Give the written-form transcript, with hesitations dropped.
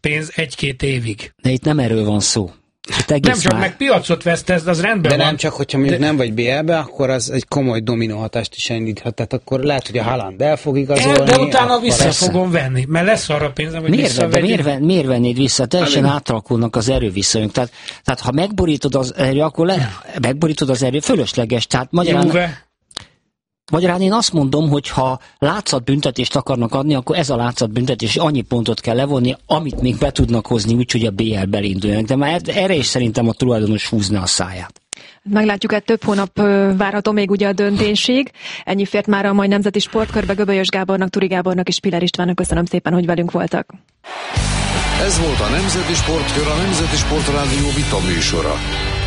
pénz 1-2 évig. De itt nem erről van szó. Nem csak meg piacot vesztesz, az rendben de van. nem csak, hogyha mondjuk nem vagy BL-be, akkor az egy komoly dominó hatást is indíthat. Tehát akkor lehet, hogy a Haaland el fog igazolni. De utána vissza fogom venni, mert lesz arra pénzem, hogy miért vennéd vissza? Teljesen átalakulnak az erőviszonyok. Tehát ha megborítod az erő, akkor megborítod az erő, fölösleges. Tehát magyarán én azt mondom, hogy ha látszatbüntetést akarnak adni, akkor ez a látszatbüntetés annyi pontot kell levonni, amit még be tudnak hozni, úgyhogy a BL-be induljanak. De már erre is szerintem a tulajdonos húzna a száját. Meglátjuk, hogy több hónap várható még ugye a döntésig. Ennyi fért már a mai Nemzeti Sportkörbe. Göbölyös Gábornak, Turi Gábornak és Piller Istvánnak köszönöm szépen, hogy velünk voltak. Ez volt a Nemzeti Sportkör, a Nemzeti Sportrádió vita műsora.